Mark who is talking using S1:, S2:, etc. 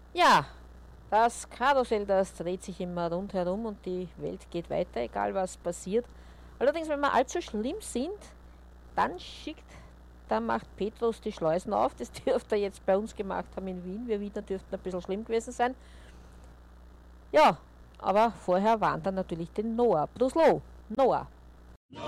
S1: Ja, das Karussell, das dreht sich immer rundherum und die Welt geht weiter, egal was passiert. Allerdings, wenn wir allzu schlimm sind, dann macht Petrus die Schleusen auf. Das dürfte er jetzt bei uns gemacht haben in Wien. Wir Wiener dürften ein bisschen schlimm gewesen sein. Ja, aber vorher waren dann natürlich den Noah. Bruslo, Noah.